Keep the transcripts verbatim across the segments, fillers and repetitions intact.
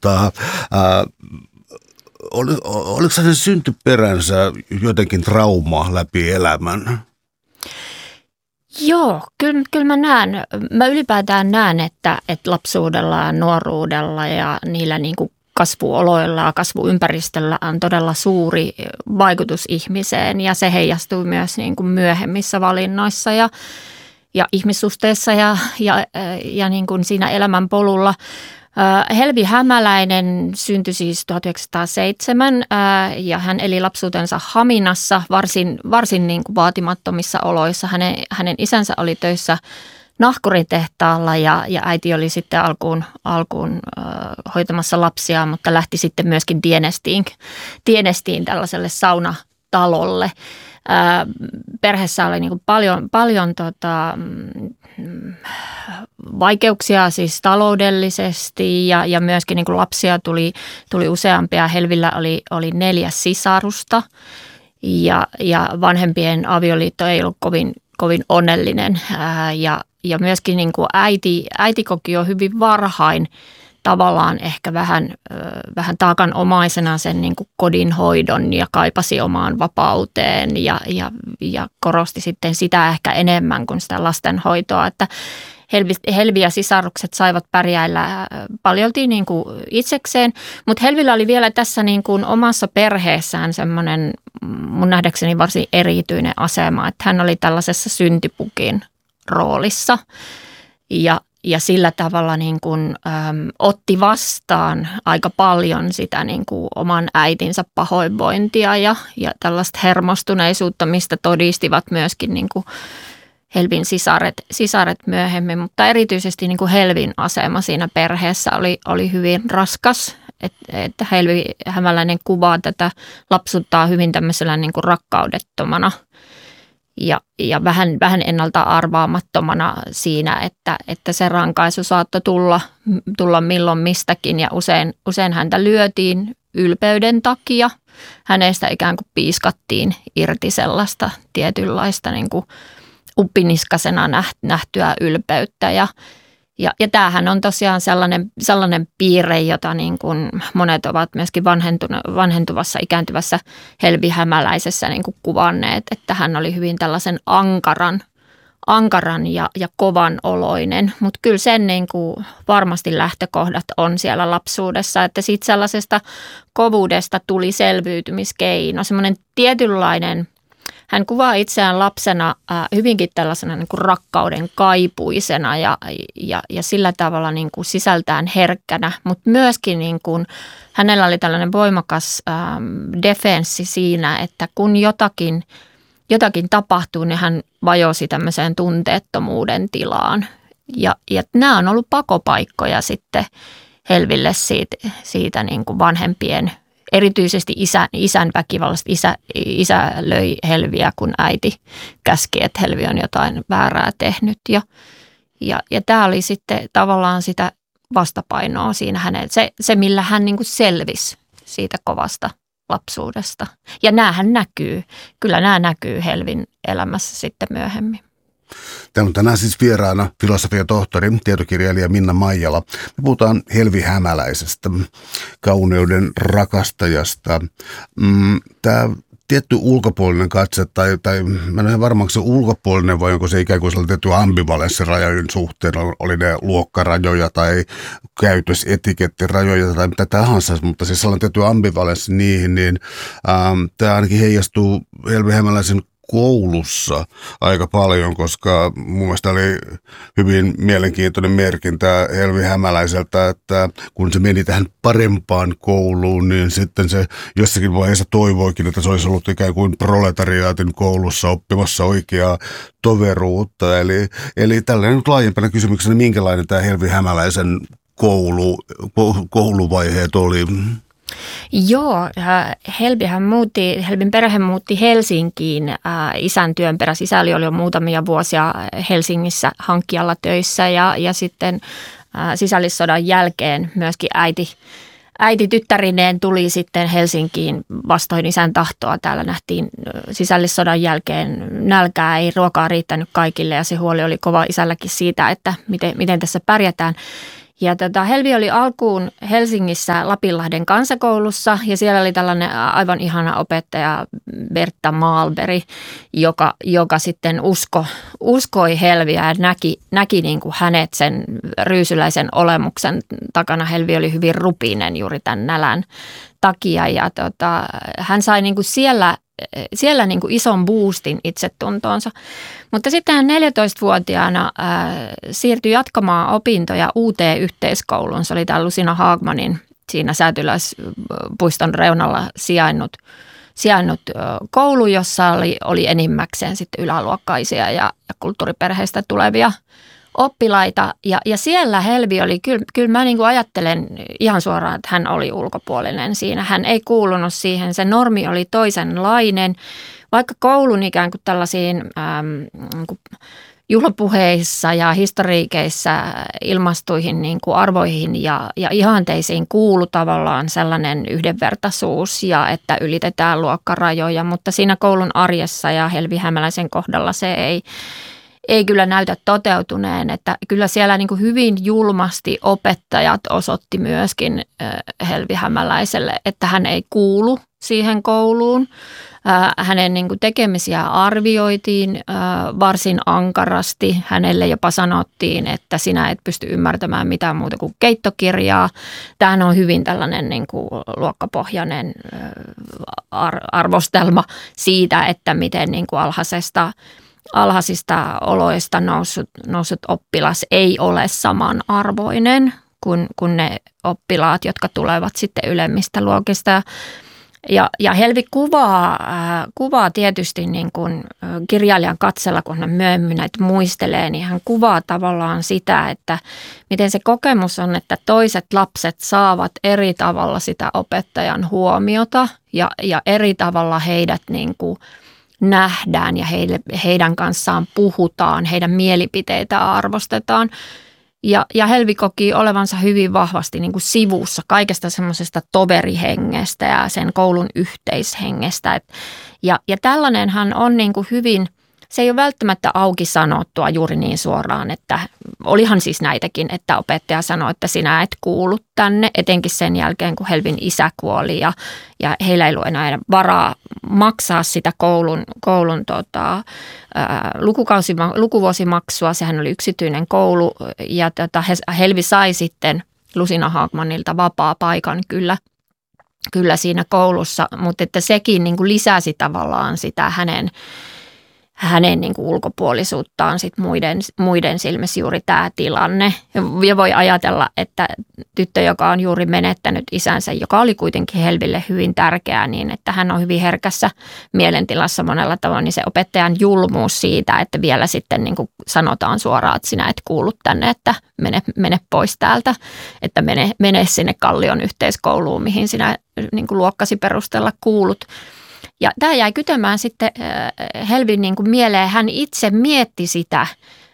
tota, ää, oli, oliko se syntyperänsä jotenkin trauma läpi elämän? Joo, kyllä, kyllä mä näen, mä ylipäätään näen, että, että lapsuudella ja nuoruudella ja niillä niin kuin kasvuoloilla ja kasvuympäristöllä on todella suuri vaikutus ihmiseen ja se heijastuu myös niin kuin myöhemmissä valinnoissa ja, ja ihmissuhteissa ja, ja, ja niin kuin siinä elämänpolulla. Helvi Hämäläinen syntyi siis tuhatyhdeksänsataaseitsemän ja hän eli lapsuutensa Haminassa varsin, varsin niin kuin vaatimattomissa oloissa. Hänen, hänen isänsä oli töissä nahkuritehtaalla ja, ja äiti oli sitten alkuun, alkuun äh, hoitamassa lapsia, mutta lähti sitten myöskin tienestiin, tienestiin tällaiselle saunatalolle. Äh, perheessä oli niin kuin paljon, paljon tota, vaikeuksia siis taloudellisesti ja, ja myöskin niin kuin lapsia tuli, tuli useampia. Helvillä oli, oli neljä sisarusta ja, ja vanhempien avioliitto ei ollut kovin, kovin onnellinen ää, ja, ja myöskin niin kuin äiti, äiti koki jo hyvin varhain tavallaan ehkä vähän, vähän taakanomaisena sen niin kuin kodinhoidon ja kaipasi omaan vapauteen ja, ja, ja korosti sitten sitä ehkä enemmän kuin sitä lastenhoitoa, että Helvi, Helvi ja sisarukset saivat pärjäillä paljolti niin kuin itsekseen, mutta Helvillä oli vielä tässä niin kuin omassa perheessään semmoinen mun nähdäkseni varsin erityinen asema, että hän oli tällaisessa syntipukin roolissa ja Ja sillä tavalla niin kuin, äm, otti vastaan aika paljon sitä niin kuin oman äitinsä pahoinvointia ja, ja tällaista hermostuneisuutta, mistä todistivat myöskin niin kuin Helvin sisaret, sisaret myöhemmin. Mutta erityisesti niin kuin Helvin asema siinä perheessä oli, oli hyvin raskas. Että et Helvi Hämäläinen kuvaa tätä lapsuuttaan hyvin tämmöisellä niin kuin rakkaudettomana. Ja, ja vähän, vähän ennalta arvaamattomana siinä, että, että se rankaisu saattoi tulla, tulla milloin mistäkin ja usein, usein häntä lyötiin ylpeyden takia. Hänestä ikään kuin piiskattiin irti sellaista tietynlaista niin kuin uppiniskasena nähtyä ylpeyttä ja Ja, ja tämähän on tosiaan sellainen, sellainen piirre, jota niin kuin monet ovat myöskin vanhentuvassa, ikääntyvässä Helvi Hämäläisessä niin kuin kuvanneet, että hän oli hyvin tällaisen ankaran, ankaran ja, ja kovan oloinen. Mutta kyllä sen niin kuin varmasti lähtökohdat on siellä lapsuudessa, että siitä sellaisesta kovuudesta tuli selviytymiskeino, semmoinen tietynlainen. Hän kuvaa itseään lapsena äh, hyvinkin tällaisena niin kuin rakkauden kaipuisena ja, ja, ja sillä tavalla niin kuin sisältään herkkänä, mutta myöskin niin kuin, hänellä oli tällainen voimakas ähm, defenssi siinä, että kun jotakin, jotakin tapahtuu, niin hän vajosi tämmöiseen tunteettomuuden tilaan. Ja, ja nämä on ollut pakopaikkoja sitten Helville siitä, siitä niin kuin vanhempien erityisesti isän, isän väkivallasta. Isä, isä löi Helviä, kun äiti käski, että Helvi on jotain väärää tehnyt. Ja, ja, ja tämä oli sitten tavallaan sitä vastapainoa siinä hänen, se, se millä hän niin kuin selvisi siitä kovasta lapsuudesta. Ja näähän näkyy, kyllä nämä näkyy Helvin elämässä sitten myöhemmin. Täällä on tänään siis vieraana filosofiatohtori, tietokirjailija Minna Maijala. Me puhutaan Helvi Hämäläisestä, kauneuden rakastajasta. Tämä tietty ulkopuolinen katse, tai, tai mä en ole varmaan, se ulkopuolinen vai onko se ikään kuin sellainen tietty ambivalenssirajojen suhteen, oli ne luokkarajoja tai käytösetikettirajoja tai mitä tahansa, mutta siis sellainen tietty ambivalenssi niihin, niin ähm, tämä ainakin heijastuu Helvi Hämäläisen koulussa aika paljon, koska mun mielestä oli hyvin mielenkiintoinen merkintä Helvi Hämäläiseltä, että kun se meni tähän parempaan kouluun, niin sitten se jossakin vaiheessa toivoikin, että se olisi ollut ikään kuin proletariaatin koulussa oppimassa oikeaa toveruutta. Eli, eli tällainen nyt laajempana kysymyksenä, minkälainen tämä Helvi Hämäläisen koulu, kouluvaiheet oli? Joo, Helvihän muutti, Helvin perhe muutti Helsinkiin äh, isän työn perässä. Isä oli jo muutamia vuosia Helsingissä hankkijalla töissä ja, ja sitten äh, sisällissodan jälkeen myöskin äiti, äiti tyttärineen tuli sitten Helsinkiin vastoin isän tahtoa. Täällä nähtiin sisällissodan jälkeen nälkää, ei ruokaa riittänyt kaikille ja se huoli oli kova isälläkin siitä, että miten, miten tässä pärjätään. Ja tota, Helvi oli alkuun Helsingissä Lapinlahden kansakoulussa ja siellä oli tällainen aivan ihana opettaja Bertta Maalberg, joka, joka sitten usko, uskoi Helviä ja näki, näki niin kuin hänet sen ryysyläisen olemuksen takana. Helvi oli hyvin rupinen juuri tämän nälän takia ja tota, hän sai niin kuin siellä siellä niin kuin ison boostin itsetuntoonsa. Mutta sitten hän neljätoistavuotiaana ää, siirtyi jatkamaan opintoja uuteen yhteiskouluun. Se oli tämä Lucina Hagmanin siinä Säätyläispuiston reunalla sijainnut, sijainnut koulu, jossa oli, oli enimmäkseen sitten yläluokkaisia ja, ja kulttuuriperheistä tulevia oppilaita. Ja, ja siellä Helvi oli, kyllä, kyllä mä niin kuin ajattelen ihan suoraan, että hän oli ulkopuolinen siinä. Hän ei kuulunut siihen, se normi oli toisenlainen. Vaikka koulun ikään kuin tällaisiin äm, niin kuin juhlapuheissa ja historiikeissa ilmastuihin niin kuin arvoihin ja, ja ihanteisiin kuulu tavallaan sellainen yhdenvertaisuus ja että ylitetään luokkarajoja, mutta siinä koulun arjessa ja Helvi Hämäläisen kohdalla se ei ei kyllä näytä toteutuneen, että kyllä siellä niin kuin hyvin julmasti opettajat osoitti myöskin Helvi Hämäläiselle, että hän ei kuulu siihen kouluun. Hänen niin kuin tekemisiä arvioitiin varsin ankarasti. Hänelle jopa sanottiin, että sinä et pysty ymmärtämään mitään muuta kuin keittokirjaa. Tämähän on hyvin tällainen niin kuin luokkapohjainen arvostelma siitä, että miten niin kuin alhaisesta alhaisista oloista noussut, noussut oppilas ei ole samanarvoinen kuin, kuin ne oppilaat, jotka tulevat sitten ylemmistä luokista. Ja, ja Helvi kuvaa, äh, kuvaa tietysti niin kuin kirjailijan katsella, kun hän myöhemmin näitä muistelee, niin hän kuvaa tavallaan sitä, että miten se kokemus on, että toiset lapset saavat eri tavalla sitä opettajan huomiota ja, ja eri tavalla heidät niin kuin nähdään ja heille, heidän kanssaan puhutaan, heidän mielipiteitä arvostetaan. Ja, ja Helvi koki olevansa hyvin vahvasti niin kuin sivussa kaikesta semmoisesta toverihengestä ja sen koulun yhteishengestä. Et, ja, ja tällainenhan on niin kuin hyvin, se ei ole välttämättä auki sanottua juuri niin suoraan, että olihan siis näitäkin, että opettaja sanoi, että sinä et kuulu tänne, etenkin sen jälkeen, kun Helvin isä kuoli ja, ja heillä ei ollut enää varaa maksaa sitä koulun, koulun tota, ää, lukukausima, lukuvuosimaksua. Sehän oli yksityinen koulu ja tota, Helvi sai sitten Lucina Hagmanilta vapaa paikan kyllä, kyllä siinä koulussa, mutta että sekin niin kuin lisäsi tavallaan sitä hänen hänen niin kuin ulkopuolisuuttaan sit muiden, muiden silmissä juuri tämä tilanne. Ja voi ajatella, että tyttö, joka on juuri menettänyt isänsä, joka oli kuitenkin Helville hyvin tärkeää, niin että hän on hyvin herkässä mielentilassa monella tavoin, niin se opettajan julmuus siitä, että vielä sitten niin kuin sanotaan suoraan, että sinä et kuulu tänne, että mene, mene pois täältä, että mene, mene sinne Kallion yhteiskouluun, mihin sinä niin kuin luokkasi perusteella kuulut. Ja tämä jäi kytemään sitten Helvin niin kuin mieleen. Hän itse mietti sitä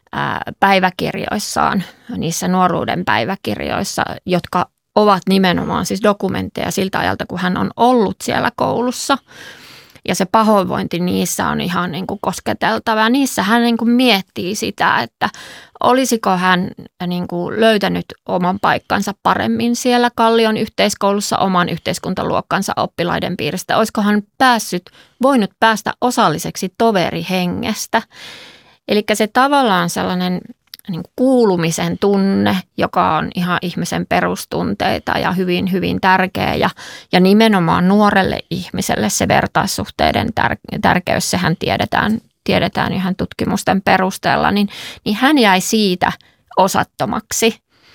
päiväkirjoissaan, niissä nuoruuden päiväkirjoissa, jotka ovat nimenomaan siis dokumentteja siltä ajalta, kun hän on ollut siellä koulussa. Ja se pahoinvointi niissä on ihan niin kuin kosketeltavaa. Niissä hän niin kuin miettii sitä, että olisiko hän niin kuin löytänyt oman paikkansa paremmin siellä Kallion yhteiskoulussa oman yhteiskuntaluokkansa oppilaiden piiristä. Olisiko hän päässyt, voinut päästä osalliseksi toverihengestä. Eli se tavallaan sellainen niin kuin kuulumisen tunne, joka on ihan ihmisen perustunteita ja hyvin, hyvin tärkeä. Ja, ja nimenomaan nuorelle ihmiselle se vertaissuhteiden tär- tärkeys, sehän tiedetään, tiedetään ihan tutkimusten perusteella, niin, niin hän jäi siitä osattomaksi.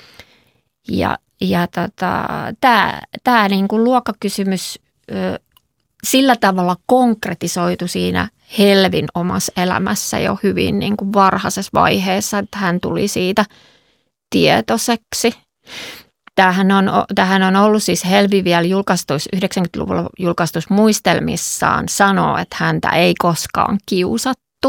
Ja, ja tota, tämä, tämä niin kuin luokkakysymys ö, sillä tavalla konkretisoitu siinä Helvin omassa elämässä jo hyvin niin kuin varhaisessa vaiheessa, että hän tuli siitä tietoiseksi. Tämähän on, tämähän on ollut siis Helvi vielä julkaistuisi, yhdeksänkymmentäluvulla julkaistuisi muistelmissaan sanoo, että häntä ei koskaan kiusattu.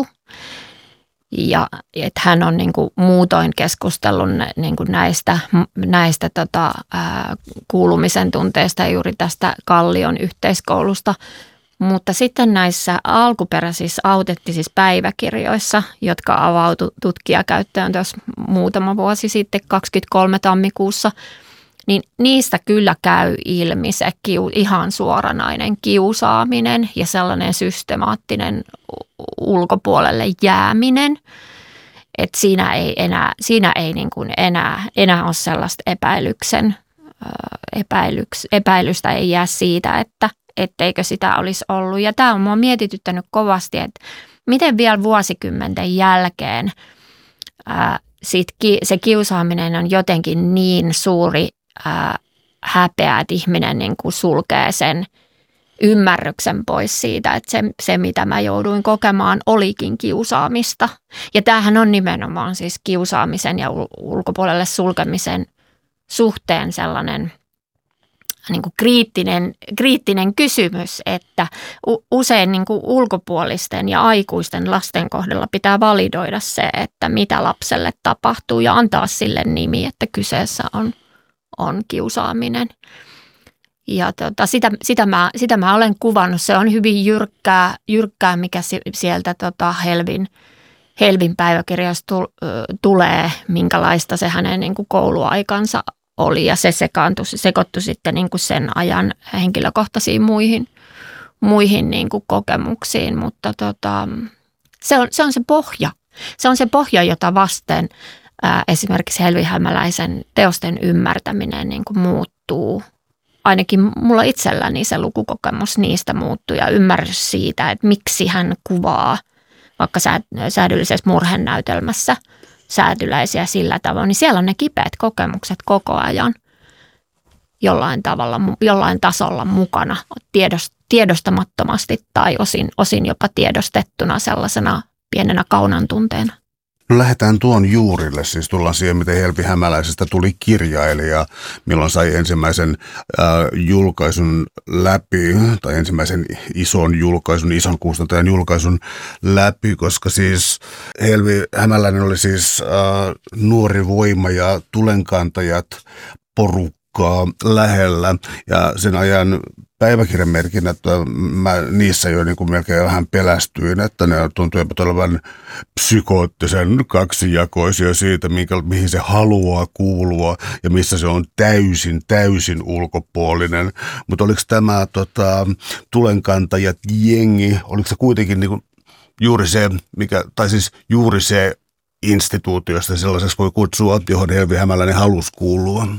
Ja että hän on niin kuin muutoin keskustellut niin kuin näistä, näistä tota, ää, kuulumisen tunteista ja juuri tästä Kallion yhteiskoulusta. Mutta sitten näissä alkuperäisissä autentisissa päiväkirjoissa, jotka avautui tutkijakäyttöön tuossa muutama vuosi sitten, kaksikymmentäkolme tammikuussa, niin niistä kyllä käy ilmi se kiu, ihan suoranainen kiusaaminen ja sellainen systemaattinen ulkopuolelle jääminen. Että siinä ei enää, siinä ei niin kuin enää, enää ole sellaista epäilyksen, epäilyks, epäilystä ei jää siitä, että etteikö sitä olisi ollut. Ja tämä on minua mietityttänyt kovasti, että miten vielä vuosikymmenten jälkeen ää, sit ki, se kiusaaminen on jotenkin niin suuri ää, häpeä, että ihminen niin kuin sulkee sen ymmärryksen pois siitä, että se, se mitä mä jouduin kokemaan olikin kiusaamista. Ja tämähän on nimenomaan siis kiusaamisen ja ulkopuolelle sulkemisen suhteen sellainen niin kuin kriittinen, kriittinen kysymys, että usein niin kuin ulkopuolisten ja aikuisten lasten kohdalla pitää validoida se, että mitä lapselle tapahtuu ja antaa sille nimi, että kyseessä on, on kiusaaminen. Ja tota, sitä, sitä, mä, sitä mä olen kuvannut. Se on hyvin jyrkkää, jyrkkää mikä sieltä tota Helvin, Helvin päiväkirjasta tulee, minkälaista se hänen niin kuin kouluaikansa oli. Ja se sekaantui, sekoittui sitten niin kuin sen ajan henkilökohtaisiin muihin, muihin niin kuin kokemuksiin. Mutta tota, se, on, se on se pohja. Se on se pohja, jota vasten ää, esimerkiksi Helvi Hämäläisen teosten ymmärtäminen niin kuin muuttuu. Ainakin mulla itselläni se lukukokemus niistä muuttui ja ymmärrys siitä, että miksi hän kuvaa vaikka säädyllisessä murhenäytelmässä säätyläisiä sillä tavoin, niin siellä on ne kipeät kokemukset koko ajan jollain tavalla, jollain tasolla mukana tiedostamattomasti tai osin, osin jopa tiedostettuna sellaisena pienenä kaunan tunteena. No lähdetään tuon juurille, siis tullaan siihen, miten Helvi Hämäläisestä tuli kirjailija, milloin sai ensimmäisen äh, julkaisun läpi, tai ensimmäisen ison julkaisun, ison kustantajan julkaisun läpi, koska siis Helvi Hämäläinen oli siis äh, nuori voima ja tulenkantajat porukka lähellä ja sen ajan päiväkirjamerkinnät, mä niissä jo niin kuin melkein vähän pelästyin, että ne tuntuivat olevan psykoottisen kaksijakoisia siitä, minkä, mihin se haluaa kuulua ja missä se on täysin, täysin ulkopuolinen. Mutta oliko tämä tota, tulenkantajat jengi, oliko se kuitenkin niin kuin juuri se, mikä, tai siis juuri se instituutiosta sellaiseksi voi kutsua, johon Helvi Hämäläinen halusi kuulua?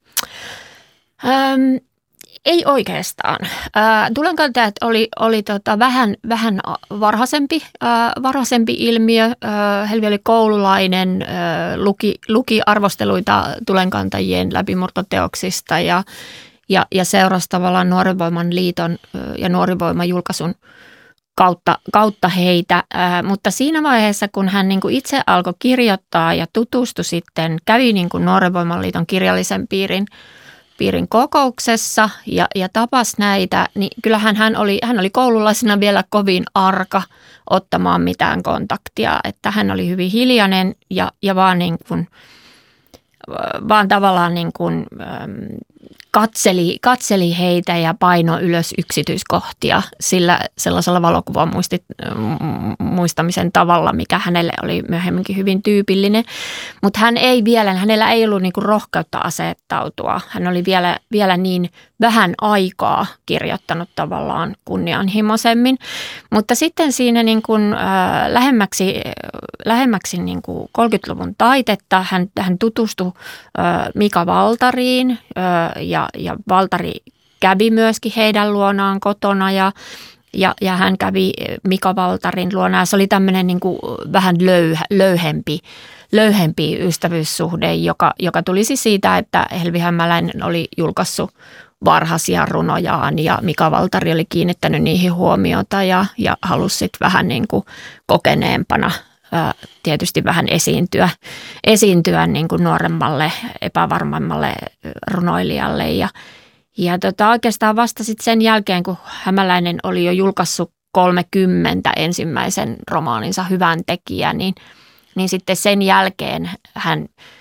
Ähm. Ei oikeastaan. Äh, tulenkantajat oli, oli tota vähän, vähän varhaisempi, äh, varhaisempi ilmiö. Äh, Helvi oli koululainen, äh, luki, luki arvosteluita tulenkantajien läpimurtoteoksista ja, ja, ja seurasi tavallaan Nuorivoiman liiton äh, ja Nuorivoiman julkaisun kautta, kautta heitä. Äh, mutta siinä vaiheessa, kun hän niin kuin itse alkoi kirjoittaa ja tutustui sitten, kävi niin kuin Nuorivoiman liiton kirjallisen piirin piirin kokouksessa ja, ja tapasi näitä, niin kyllähän hän oli, hän oli koululaisena vielä kovin arka ottamaan mitään kontaktia, että hän oli hyvin hiljainen ja, ja vaan, niin kuin, vaan tavallaan niin kuin, katseli, katseli heitä ja painoi ylös yksityiskohtia sillä sellaisella valokuvan muistamisen tavalla, mikä hänelle oli myöhemminkin hyvin tyypillinen. Mutta hän ei vielä, hänellä ei ollut niinku rohkeutta asettautua. Hän oli vielä, vielä niin vähän aikaa kirjoittanut tavallaan kunnianhimoisemmin. Mutta sitten siinä niin kuin, äh, lähemmäksi, lähemmäksi niin kuin kolmekymmentäluvun taitetta hän, hän tutustui äh, Mika Valtariin äh, ja, ja Valtari kävi myöskin heidän luonaan kotona ja Ja, ja hän kävi Mika Valtarin luona ja se oli tämmöinen niin kuin vähän löyhä, löyhempi, löyhempi ystävyyssuhde, joka, joka tulisi siitä, että Helvi Hämäläinen oli julkaissut varhaisia runojaan ja Mika Valtari oli kiinnittänyt niihin huomiota ja, ja halusi sitten vähän niin kuin kokeneempana ää, tietysti vähän esiintyä, esiintyä niin kuin nuoremmalle, epävarmemmalle runoilijalle ja Ja tota, oikeastaan vasta sit sen jälkeen, kun Hämäläinen oli jo julkaissut kolmekymmentä ensimmäisen romaaninsa Hyvän tekijä, niin, niin sitten sen jälkeen hän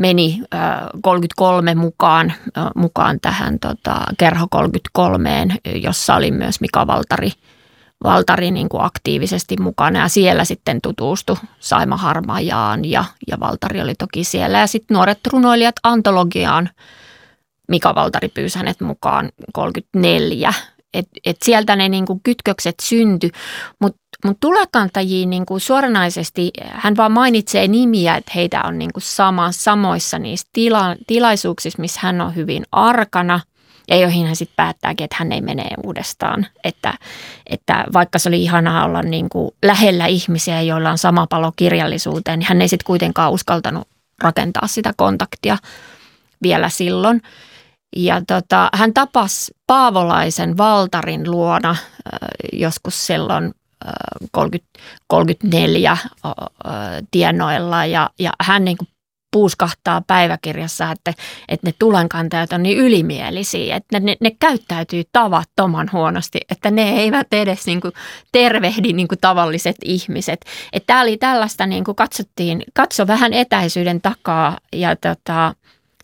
meni kolmekymmentäkolme mukaan, mukaan tähän tota, Kerho kolmekymmentäkolmeen, jossa oli myös Mika Valtari, Valtari niin kuin aktiivisesti mukana ja siellä sitten tutustui Saima Harmajaan ja, ja Valtari oli toki siellä. Ja sitten Nuoret runoilijat antologiaan Mika Valtari pyysi hänet mukaan kolmekymmentäneljä. Et, et sieltä ne niin kuin kytkökset syntyi, mutta mut tulekantajiin niin kuin suoranaisesti hän vaan mainitsee nimiä, että heitä on niin kuin sama, samoissa niissä tila, tilaisuuksissa, missä hän on hyvin arkana ja joihin hän sitten päättääkin, että hän ei mene uudestaan. Että, että vaikka se oli ihanaa olla niin kuin lähellä ihmisiä, joilla on sama palo kirjallisuuteen, niin hän ei sitten kuitenkaan uskaltanut rakentaa sitä kontaktia vielä silloin. Ja tota, hän tapasi Paavolaisen Valtarin luona äh, joskus silloin äh, kolmekymmentä, kolmekymmentäneljä äh, tienoilla ja, ja hän niin kuin puuskahtaa päiväkirjassa, että, että ne tulenkantajat on niin ylimielisiä, että ne, ne käyttäytyy tavattoman huonosti, että ne eivät edes niin kuin tervehdi niin kuin tavalliset ihmiset. Että tämä oli tällaista, niin kuin katsottiin, katso vähän etäisyyden takaa ja tota,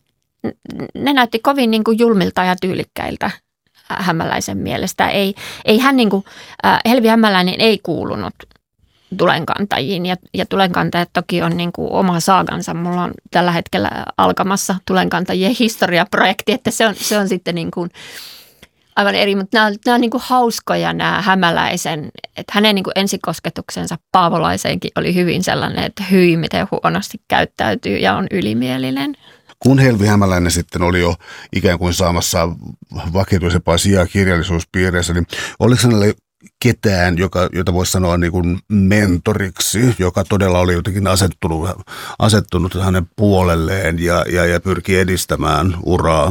ne näytti kovin niin kuin julmilta ja tyylikkäiltä Hämäläisen mielestä. Ei, ei hän niin kuin, äh, Helvi Hämäläinen ei kuulunut tulenkantajiin ja, ja tulenkantajat toki on niin kuin oma saagansa. Mulla on tällä hetkellä alkamassa tulenkantajien historiaprojekti, että se on, se on sitten niin kuin aivan eri, mutta nämä, nämä on niin kuin hauskoja nämä Hämäläisen, että hänen niin kuin ensikosketuksensa Paavolaiseenkin oli hyvin sellainen, että hyi miten huonosti käyttäytyy ja on ylimielinen. Kun Helvi Hämäläinen sitten oli jo ikään kuin saamassa vakituisempaa sijaa kirjallisuuspiireissä, niin oliko hänellä ketään, joka, jota voisi sanoa niin kuin mentoriksi, joka todella oli jotenkin asettunut, asettunut hänen puolelleen ja, ja, ja pyrki edistämään uraa?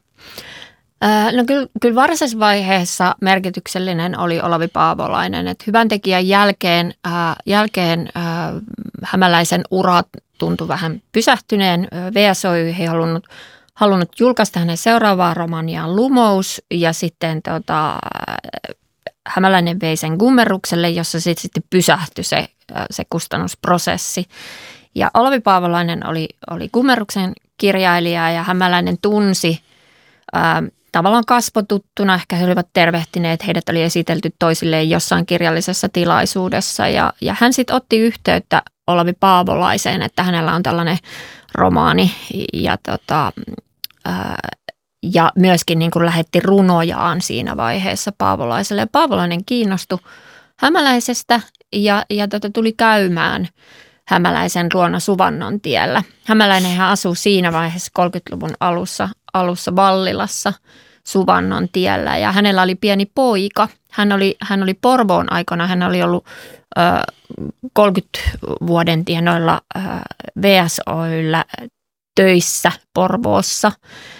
No kyllä, kyllä varsinaisessa vaiheessa merkityksellinen oli Olavi Paavolainen, että hyvän tekijän jälkeen, äh, jälkeen äh, Hämäläisen ura tuntui vähän pysähtyneen. V S O Y ei halunnut, halunnut julkaista hänen seuraavaa romaaniaan Lumous ja sitten tota, Hämäläinen vei sen Gummerukselle, jossa sit, sitten pysähtyi se, se kustannusprosessi. Ja Olavi Paavolainen oli, oli Gummeruksen kirjailija ja Hämäläinen tunsi ää, tavallaan kasvotuttuna. Ehkä he olivat tervehtineet, heidät oli esitelty toisilleen jossain kirjallisessa tilaisuudessa ja, ja hän sitten otti yhteyttä Olavi Paavolaiseen, että hänellä on tällainen romaani ja, tota, ää, ja myöskin niin kuin lähetti runojaan siinä vaiheessa Paavolaiselle. Ja Paavolainen kiinnostui Hämäläisestä ja, ja tota, tuli käymään Hämäläisen luona Suvannon tiellä. Hämäläinenhän asui siinä vaiheessa kolmekymmentäluvun alussa, alussa Vallilassa Suvannon tiellä ja hänellä oli pieni poika. Hän oli, hän oli Porvoon aikana, hän oli ollut ö, kolmekymmentä vuoden tienoilla ö, V S O Y:llä töissä Porvoossa.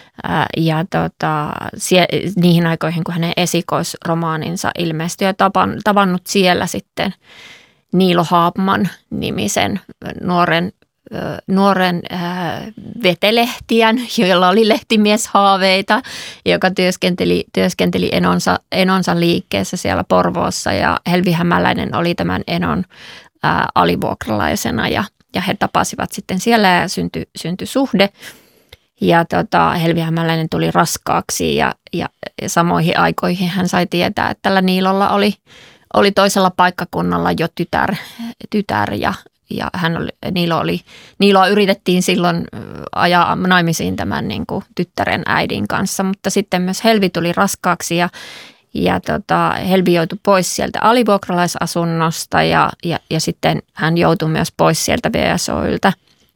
Ja tota, sie, niihin aikoihin, kun hänen esikoisromaaninsa ilmestyi ja tapan, tavannut siellä sitten Niilo Haapman nimisen nuoren, nuoren ää, vetelehtijän, jolla oli lehtimieshaaveita, joka työskenteli, työskenteli enonsa, enonsa liikkeessä siellä Porvoossa ja Helvi Hämäläinen oli tämän enon ää, alivuokralaisena ja, ja he tapasivat sitten siellä ja syntyi, syntyi suhde. Ja tota, Helvi Hämäläinen tuli raskaaksi ja, ja, ja samoihin aikoihin hän sai tietää, että tällä Niilolla oli, oli toisella paikkakunnalla jo tytär, tytär ja, ja hän oli, Niilo oli, Niiloa yritettiin silloin ajaa naimisiin tämän niin kuin tyttären äidin kanssa, mutta sitten myös Helvi tuli raskaaksi ja, ja tota, Helvi joutui pois sieltä alivuokralaisasunnosta ja, ja, ja sitten hän joutui myös pois sieltä V S O Y:ltä.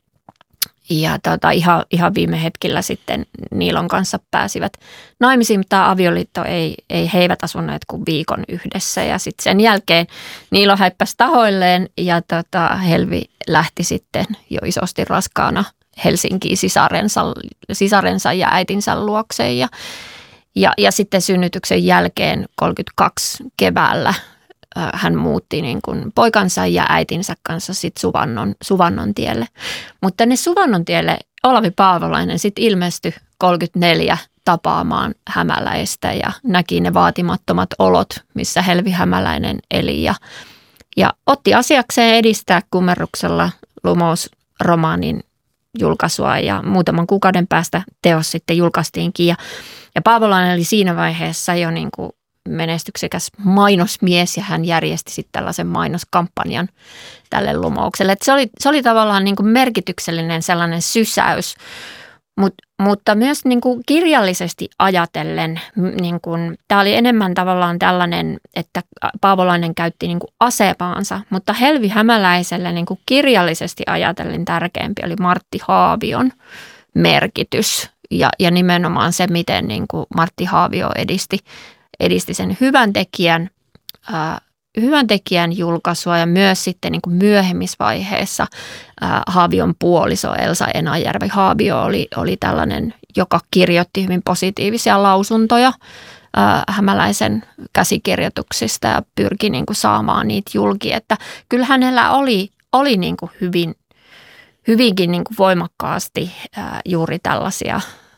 Ja tota, ihan, ihan viime hetkellä sitten Niilon kanssa pääsivät naimisiin, mutta tämä avioliitto ei, ei, he eivät asuneet kuin viikon yhdessä. Ja sitten sen jälkeen Niilo häippäsi tahoilleen ja tota, Helvi lähti sitten jo isosti raskaana Helsinkiin sisarensa, sisarensa ja äitinsä luokseen. Ja, ja, ja sitten synnytyksen jälkeen kolmekymmentäkaksi keväällä hän muutti niin kuin poikansa ja äitinsä kanssa sit Suvannon, Suvannon tielle. Mutta ne Suvannon tielle Olavi Paavolainen sitten ilmestyi kolmekymmentäneljä tapaamaan Hämäläistä ja näki ne vaatimattomat olot, missä Helvi Hämäläinen eli. Ja, ja otti asiakseen edistää Gummeruksella Lumous-romaanin julkaisua ja muutaman kuukauden päästä teos sitten julkaistiinkin. Ja, ja Paavolainen oli siinä vaiheessa jo niin kuin menestyksekäs mainosmies ja hän järjesti sitten tällaisen mainoskampanjan tälle lumoukselle. Et se, oli, se oli tavallaan niin kuin merkityksellinen sellainen sysäys, Mut, mutta myös niin kuin kirjallisesti ajatellen, niin kuin, tämä oli enemmän tavallaan tällainen, että Paavolainen käytti niin kuin asemaansa, mutta Helvi Hämäläiselle niin kuin kirjallisesti ajatellen tärkeämpi oli Martti Haavion merkitys ja, ja nimenomaan se, miten niin kuin Martti Haavio edisti, edisti sen hyvän tekijän, ää, hyvän tekijän julkaisua ja myös sitten niin kuin myöhemmissä vaiheessa ää, Haavion puoliso Elsa Enajärvi Haavio oli, oli tällainen, joka kirjoitti hyvin positiivisia lausuntoja ää, Hämäläisen käsikirjoituksista ja pyrki niin kuin saamaan niitä julki, että kyllä hänellä oli, oli niin kuin hyvin, hyvinkin niin kuin voimakkaasti ää, juuri tällaisia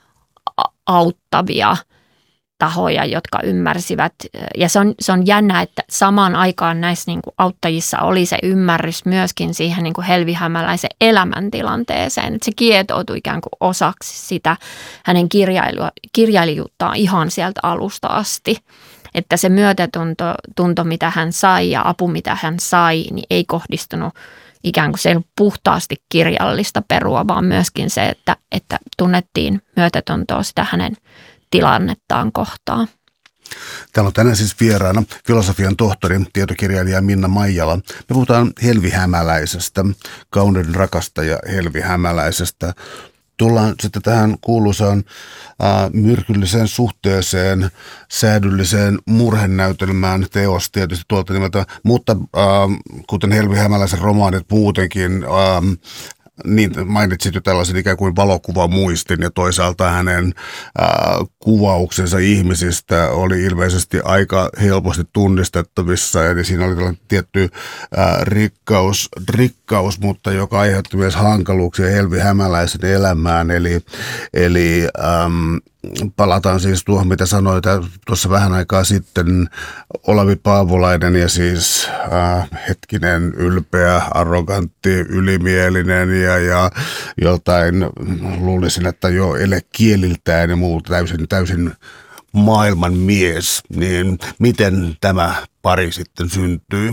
auttavia tahoja, jotka ymmärsivät. Ja se on, se on jännä, että samaan aikaan näissä niin kuin auttajissa oli se ymmärrys myöskin siihen niin kuin Helvi Hämäläisen elämäntilanteeseen. Että se kietoutui ikään kuin osaksi sitä hänen kirjailua, kirjailijuuttaan ihan sieltä alusta asti. Että se myötätunto, tunto, mitä hän sai ja apu, mitä hän sai, niin ei kohdistunut ikään kuin se ei ollut puhtaasti kirjallista perua, vaan myöskin se, että, että tunnettiin myötätuntoa sitä hänen tilannettaan kohtaan. Täällä on tänään siis vieraana filosofian tohtori, tietokirjailija Minna Maijala. Me puhutaan Helvi Hämäläisestä, kauneuden rakastaja Helvi Hämäläisestä. Tullaan sitten tähän kuuluisaan äh, myrkylliseen suhteeseen, säädylliseen murhenäytelmään, teos tietysti tuolta nimeltä, mutta äh, kuten Helvi Hämäläisen romaanit muutenkin, äh, niin mainitsit jo tällaisen ikään kuin valokuvamuistin ja toisaalta hänen ää, kuvauksensa ihmisistä oli ilmeisesti aika helposti tunnistettavissa. Eli siinä oli tällainen tietty ää, rikkaus, rikkaus, mutta joka aiheutti myös hankaluuksia Helvi Hämäläisen elämään. Eli, eli äm, palataan siis tuohon, mitä sanoit tuossa vähän aikaa sitten, Olavi Paavolainen ja siis äh, hetkinen ylpeä, arrogantti, ylimielinen ja, ja jotain, luulisin, että jo elekieliltään ja muuta täysin, täysin maailman mies. Niin miten tämä pari sitten syntyy?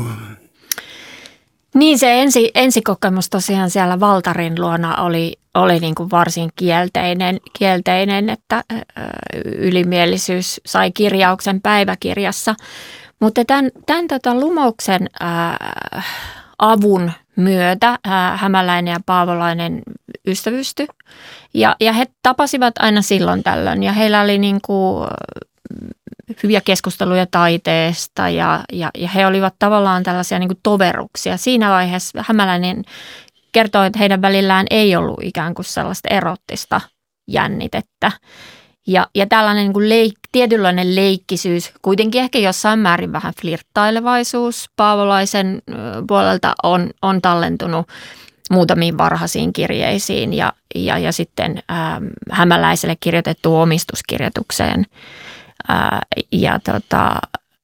Niin se ensi, ensikokemus tosiaan siellä Valtarin luona oli, oli niin kuin varsin kielteinen, kielteinen, että ylimielisyys sai kirjauksen päiväkirjassa. Mutta tämän, tämän tota lumouksen ää, avun myötä ää, Hämäläinen ja Paavolainen ystävystyi ja, ja he tapasivat aina silloin tällöin ja heillä oli niin kuin hyviä keskusteluja taiteesta ja, ja, ja he olivat tavallaan tällaisia niin kuin toveruksia. Siinä vaiheessa Hämäläinen kertoi, että heidän välillään ei ollut ikään kuin sellaista erottista jännitettä. Ja, ja tällainen niin kuin leik, tietynlainen leikkisyys, kuitenkin ehkä jossain määrin vähän flirttailevaisuus Paavolaisen puolelta on, on tallentunut muutamiin varhaisiin kirjeisiin ja, ja, ja sitten ähm, Hämäläiselle kirjoitettu omistuskirjoitukseen. Ää, ja tota,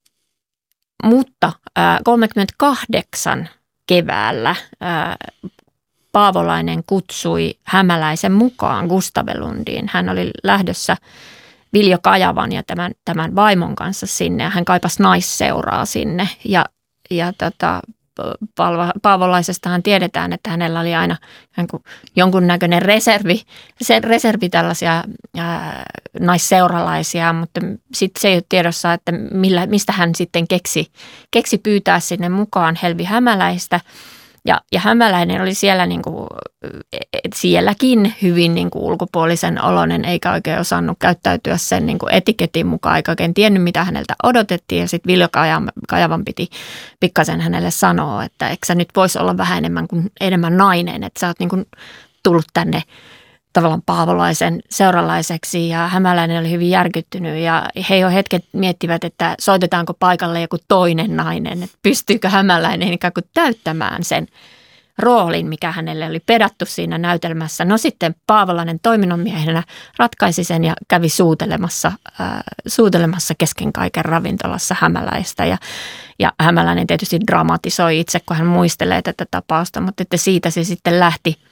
mutta ää, kolmekymmentäkahdeksan keväällä ää, Paavolainen kutsui Hämäläisen mukaan Gustavelundiin. Hän oli lähdössä Viljo Kajavan ja tämän, tämän vaimon kanssa sinne ja hän kaipasi naisseuraa sinne ja, ja tota, Paavolaisestahan tiedetään, että hänellä oli aina jonkunnäköinen reservi, se reservi tällaisia ää, naisseuralaisia, mutta sitten se ei ole tiedossa, että millä, mistä hän sitten keksi, keksi pyytää sinne mukaan Helvi Hämäläistä. Ja, ja Hämäläinen oli siellä niin kuin, sielläkin hyvin niin kuin ulkopuolisen oloinen, eikä oikein osannut käyttäytyä sen niin kuin etiketin mukaan, eikä oikein tiennyt, mitä häneltä odotettiin. Ja sitten Viljo Kajavan piti pikkasen hänelle sanoa, että eikö sä nyt voisi olla vähän enemmän kuin enemmän nainen, että sä oot niin kuin tullut tänne tavallaan Paavolaisen seuralaiseksi ja Hämäläinen oli hyvin järkyttynyt ja he jo hetket miettivät, että soitetaanko paikalle joku toinen nainen, että pystyykö Hämäläinen ikään kuin täyttämään sen roolin, mikä hänelle oli pedattu siinä näytelmässä. No sitten Paavolainen toiminnanmiehenä ratkaisi sen ja kävi suutelemassa, äh, suutelemassa kesken kaiken ravintolassa Hämäläistä ja, ja Hämäläinen tietysti dramatisoi itse, kun hän muistelee tätä tapausta, mutta että siitä se sitten lähti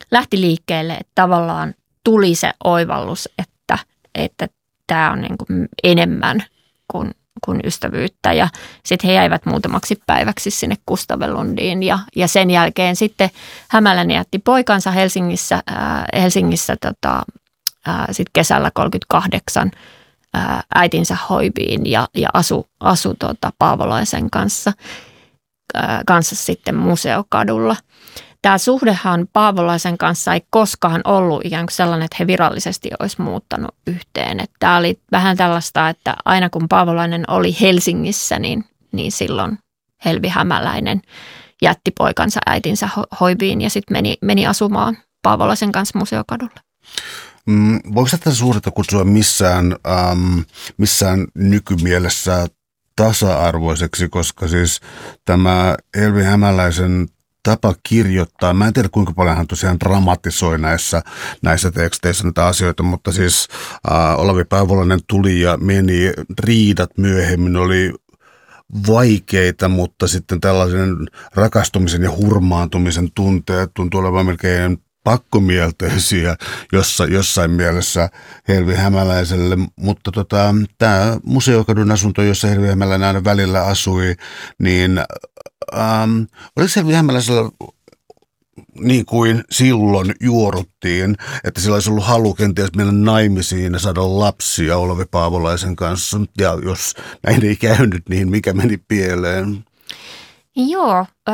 lähti liikkeelle, että tavallaan tuli se oivallus, että että tämä on niin kuin enemmän kuin, kuin ystävyyttä. Ja sitten he jäivät muutamaksi päiväksi sinne Kustavelundiin ja, ja sen jälkeen sitten Hämäläinen jätti poikansa Helsingissä, ää, Helsingissä tota, ää, sit kesällä kolmekymmentäkahdeksan ää, äitinsä hoiviin ja, ja asu, asu tota, Paavolaisen kanssa, ää, kanssa sitten Museokadulla. Tämä suhdehan Paavolaisen kanssa ei koskaan ollut ikään kuin sellainen, että he virallisesti olisi muuttanut yhteen. Että tämä oli vähän tällaista, että aina kun Paavolainen oli Helsingissä, niin, niin silloin Helvi Hämäläinen jätti poikansa äitinsä hoiviin ja sitten meni, meni asumaan Paavolaisen kanssa Museokadulle. Mm, voiko tätä suhdetta kutsua missään, ähm, missään nykymielessä tasa-arvoiseksi, koska siis tämä Helvi Hämäläisen tapa kirjoittaa, mä en tiedä kuinka paljon hän tosiaan dramatisoi näissä, näissä teksteissä näitä asioita, mutta siis äh, Olavi Paavolainen tuli ja meni, riidat myöhemmin oli vaikeita, mutta sitten tällaisen rakastumisen ja hurmaantumisen tunteet tuntuu olevan melkein pakkomielteisiä jossa, jossain mielessä Helvi Hämäläiselle, mutta tota, tämä Museokadun asunto, jossa Helvi Hämäläinen aina välillä asui, niin ähm, oliko Helvi Hämäläisellä niin kuin silloin juoruttiin, että sillä olisi ollut halu kenties mennä naimisiin ja saada lapsia Olavi Paavolaisen kanssa, ja jos näin ei käynyt, niin mikä meni pieleen? Joo, äh...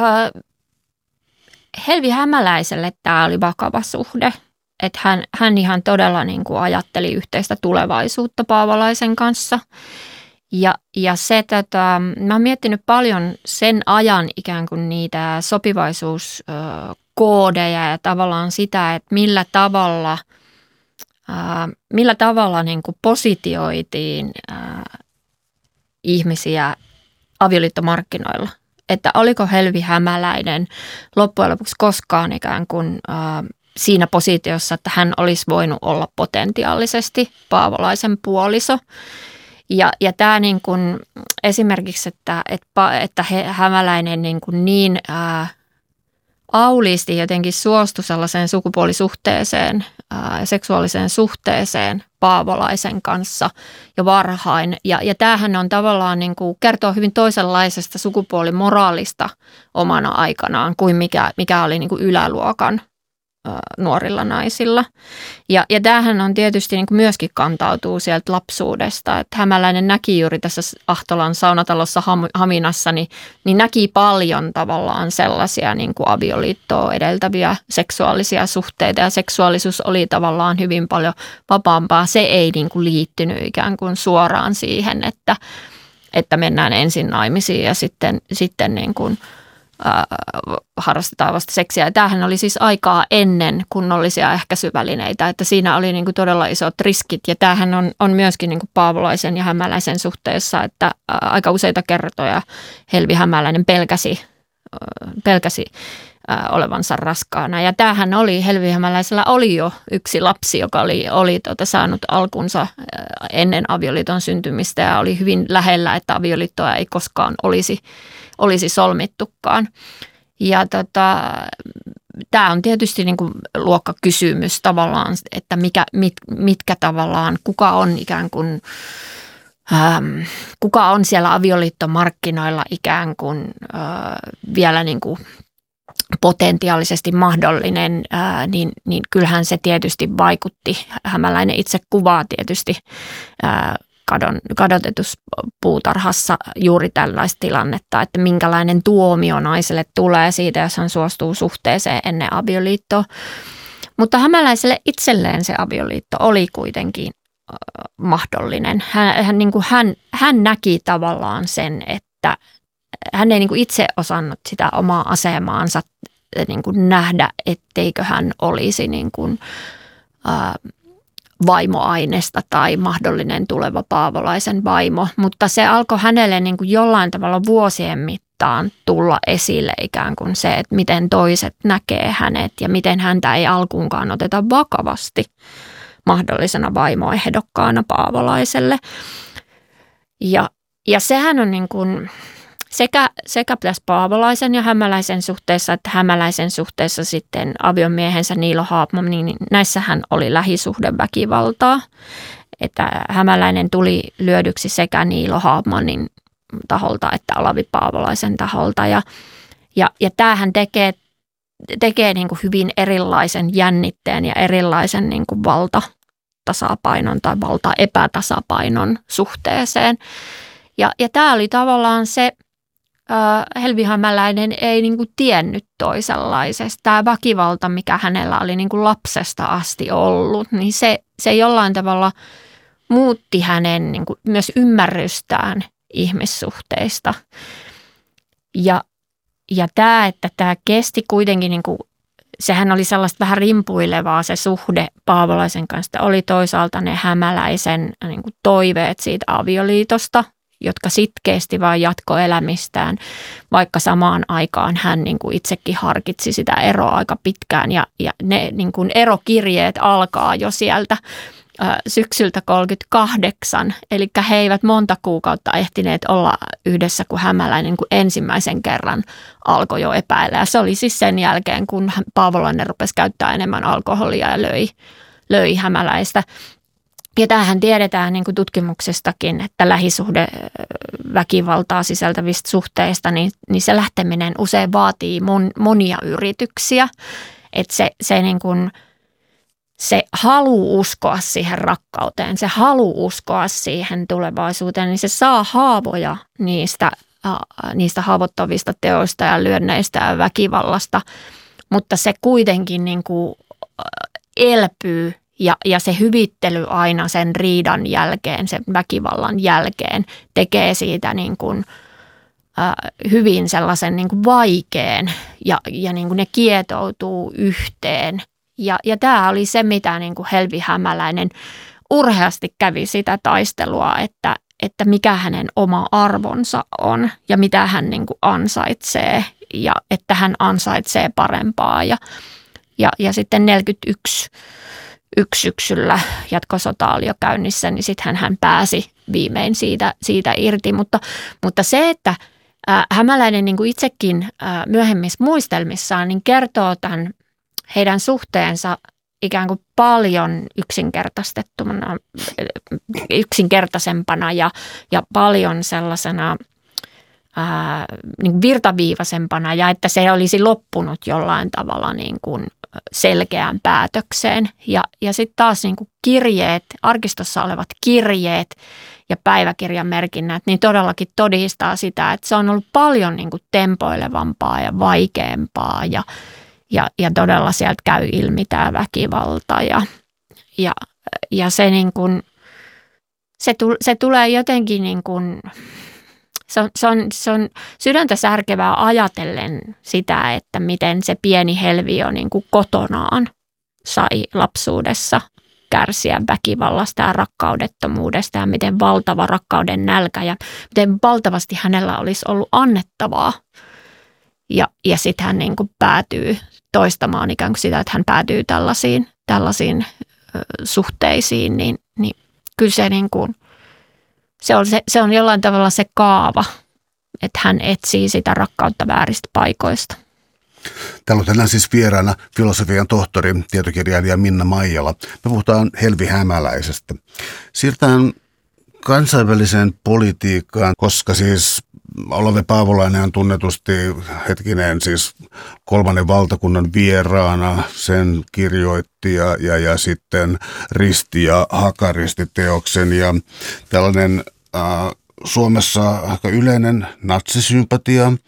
Helvi Hämäläiselle tämä oli vakava suhde, että hän, hän ihan todella niin kuin ajatteli yhteistä tulevaisuutta Paavolaisen kanssa. Ja, ja se, tota, mä oon miettinyt paljon sen ajan ikään kuin niitä sopivaisuuskoodeja ja tavallaan sitä, että millä tavalla, ää, millä tavalla niin kuin positioitiin ää, ihmisiä avioliittomarkkinoilla. Että oliko Helvi Hämäläinen loppujen lopuksi koskaan ikään kuin äh, siinä positiossa, että hän olisi voinut olla potentiaalisesti Paavolaisen puoliso. Ja, ja tämä niin kuin esimerkiksi, että, että, että Hämäläinen niin, kuin niin äh, auliisti jotenkin suostui sellaiseen sukupuolisuhteeseen ja äh, seksuaaliseen suhteeseen Paavolaisen kanssa jo varhain. Ja, ja tämähän on tavallaan niin kuin kertoo hyvin toisenlaisesta sukupuolimoraalista omana aikanaan kuin mikä, mikä oli niin kuin yläluokan ä, nuorilla naisilla. Ja, ja tämähän on tietysti niin kuin myöskin kantautuu sieltä lapsuudesta. Että Hämäläinen näki juuri tässä Ahtolan saunatalossa Haminassa, niin, niin näki paljon tavallaan sellaisia niin kuin avioliittoa edeltäviä seksuaalisia suhteita. Ja seksuaalisuus oli tavallaan hyvin paljon vapaampaa. Se ei niin kuin liittynyt ikään kuin suoraan siihen, että, että mennään ensin naimisiin ja sitten, sitten niin kuin Äh, harrastetaan vasta seksiä. Ja tämähän oli siis aikaa ennen kunnollisia ehkäisyvälineitä, että siinä oli niin kuin todella isot riskit. Ja tämähän on, on myöskin niin kuin Paavolaisen ja Hämäläisen suhteessa, että äh, aika useita kertoja Helvi Hämäläinen pelkäsi, äh, pelkäsi äh, olevansa raskaana. Ja tämähän oli, Helvi Hämäläisellä oli jo yksi lapsi, joka oli, oli tuota, saanut alkunsa äh, ennen avioliiton syntymistä ja oli hyvin lähellä, että avioliittoa ei koskaan olisi olisi solmittukaan. Ja tota, tämä on tietysti niin kuin luokkakysymys tavallaan, että mikä, mit, mitkä tavallaan, kuka on ikään kuin, ähm, kuka on siellä avioliittomarkkinoilla ikään kuin äh, vielä niin kuin potentiaalisesti mahdollinen, ää, niin, niin kyllähän se tietysti vaikutti. Hämäläinen itse kuvaa tietysti ää, kadon, kadotetussa puutarhassa juuri tällaista tilannetta, että minkälainen tuomio naiselle tulee siitä, jos hän suostuu suhteeseen ennen avioliittoa. Mutta Hämäläiselle itselleen se avioliitto oli kuitenkin äh, mahdollinen. Hän, hän, niin kuin hän, hän näki tavallaan sen, että hän ei niin kuin itse osannut sitä omaa asemaansa niin kuin nähdä, etteikö hän olisi niin kuin, äh, vaimoainesta tai mahdollinen tuleva Paavolaisen vaimo, mutta se alkoi hänelle niin kuin jollain tavalla vuosien mittaan tulla esille ikään kuin se, että miten toiset näkee hänet ja miten häntä ei alkuunkaan oteta vakavasti mahdollisena vaimoehdokkaana Paavolaiselle. Ja, ja sehän on niin kuin, sekä, sekä tässä Paavolaisen ja Hämäläisen suhteessa, että Hämäläisen suhteessa sitten aviomiehensä Niilo Haapman, niin näissähän oli lähisuhdeväkivaltaa. Että Hämäläinen tuli lyödyksi sekä Niilo Haapmanin taholta että Olavi Paavolaisen taholta. Ja, ja, ja tämähän tekee, tekee niin kuin hyvin erilaisen jännitteen ja erilaisen niin kuin valtatasapainon tai valtaepätasapainon suhteeseen. Ja, ja tämä oli tavallaan se, äh, Helvi Hämäläinen ei niin kuin tiennyt toisenlaisesta. Tämä väkivalta, mikä hänellä oli niin kuin lapsesta asti ollut, niin se, se jollain tavalla muutti hänen niin kuin myös ymmärrystään ihmissuhteista. Ja, ja tämä, että tämä kesti kuitenkin, niin kuin, sehän oli sellaista vähän rimpuilevaa se suhde Paavolaisen kanssa. Oli toisaalta ne Hämäläisen niin kuin toiveet siitä avioliitosta, jotka sitkeästi vaan jatkoi elämistään, vaikka samaan aikaan hän niin kuin itsekin harkitsi sitä eroa aika pitkään. Ja, ja ne niin kuin erokirjeet alkaa jo sieltä ä, syksyltä kolmekymmentäkahdeksan, eli he eivät monta kuukautta ehtineet olla yhdessä, kun Hämäläinen niin kuin ensimmäisen kerran alkoi jo epäillä. Ja se oli siis sen jälkeen, kun Paavolainen rupesi käyttää enemmän alkoholia ja löi, löi Hämäläistä. Ja tämähän tiedetään niin kuin tutkimuksestakin, että lähisuhdeväkivaltaa sisältävistä suhteista, niin, niin se lähteminen usein vaatii mon, monia yrityksiä. Että se, se, niin kuin, se halu uskoa siihen rakkauteen, se halu uskoa siihen tulevaisuuteen, niin se saa haavoja niistä, äh, niistä haavoittavista teoista ja lyönneistä ja väkivallasta, mutta se kuitenkin niin kuin elpyy. Ja, ja se hyvittely aina sen riidan jälkeen, sen väkivallan jälkeen tekee siitä niin kuin, äh, hyvin sellaisen niin kuin vaikean ja, ja niin kuin ne kietoutuu yhteen. Ja, ja tämä oli se, mitä niin kuin Helvi Hämäläinen urheasti kävi sitä taistelua, että, että mikä hänen oma arvonsa on ja mitä hän niin kuin ansaitsee ja että hän ansaitsee parempaa. Ja, ja, ja sitten neljäkymmentäyksi Yksi syksyllä jatkosota oli jo käynnissä, niin sitten hän pääsi viimein siitä, siitä irti. Mutta, mutta se, että ää, Hämäläinen niin kuin itsekin ää, myöhemmissä muistelmissaan niin kertoo tämän heidän suhteensa ikään kuin paljon yksinkertaistettuna, yksinkertaisempana ja, ja paljon sellaisena ää, niin virtaviivaisempana ja että se olisi loppunut jollain tavalla niin kuin selkeään päätökseen. Ja, ja sitten taas niin kuin kirjeet, arkistossa olevat kirjeet ja päiväkirjamerkinnät, niin todellakin todistaa sitä, että se on ollut paljon niin kuin tempoilevampaa ja vaikeampaa ja, ja, ja todella sieltä käy ilmi tämä väkivalta ja, ja, ja se, niin kuin, se, tu, se tulee jotenkin niin kuin, Se on, se, on, se on sydäntä särkevää ajatellen sitä, että miten se pieni Helvi niin kuin kotonaan sai lapsuudessa kärsiä väkivallasta ja rakkaudettomuudesta ja miten valtava rakkauden nälkä ja miten valtavasti hänellä olisi ollut annettavaa. Ja, ja sitten hän niin kuin päätyy toistamaan ikään kuin sitä, että hän päätyy tällaisiin, tällaisiin ö, suhteisiin, niin, niin kyllä se niin kuin Se on, se, se on jollain tavalla se kaava, että hän etsii sitä rakkautta vääristä paikoista. Täällä on tänään siis vieraana filosofian tohtori, tietokirjailija Minna Maijala. Me puhutaan Helvi Hämäläisestä. Siirrytään kansainväliseen politiikkaan, koska siis Olavi Paavolainen on tunnetusti hetkinen siis kolmannen valtakunnan vieraana, sen kirjoitti ja, ja, ja sitten Risti ja Hakaristi teoksen ja tällainen äh, Suomessa aika yleinen natsisympatia, äh,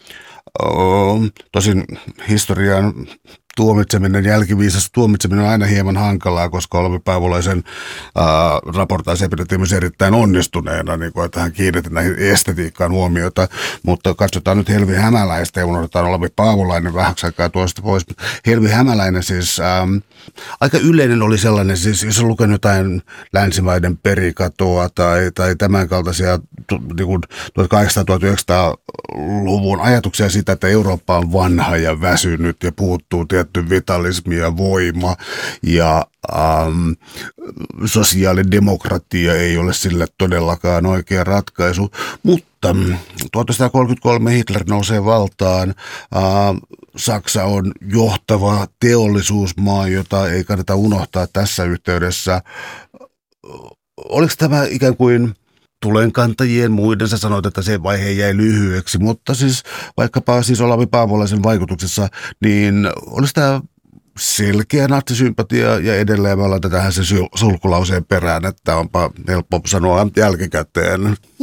tosin historian tuomitseminen, jälkiviisas tuomitseminen on aina hieman hankalaa, koska Olavi Paavolaisen raportaisia pidettiin myös erittäin onnistuneena, niin kuin, että hän kiinnitti näihin estetiikkaan huomiota, mutta katsotaan nyt Helvi Hämäläistä ja unohdetaan Olavi Paavolainen vähäksi aikaa tuosta pois. Helvi Hämäläinen siis, ähm, aika yleinen oli sellainen, siis jos on lukenut jotain länsimaiden perikatoa tai, tai tämän kaltaisia niin kuin tuhatkahdeksansataa-tuhatyhdeksänsataaluvun ajatuksia siitä, että Eurooppa on vanha ja väsynyt ja puuttuu tietysti tietty vitalismi ja voima ja ähm, sosiaalidemokratia ei ole sille todellakaan oikea ratkaisu, mutta tuhatyhdeksänsataakolmekymmentäkolme Hitler nousee valtaan. Äh, Saksa on johtava teollisuusmaa, jota ei kannata unohtaa tässä yhteydessä. Oliko tämä ikään kuin tulenkantajien muiden, sä sanoit, että se vaihe jäi lyhyeksi, mutta siis vaikkapa siis Olavi Paavolaisen vaikutuksessa, niin olisi tämä selkeä natsisympatia ja edelleen me ollaan tähän se sulkulauseen perään, että onpa helppo sanoa jälkikäteen.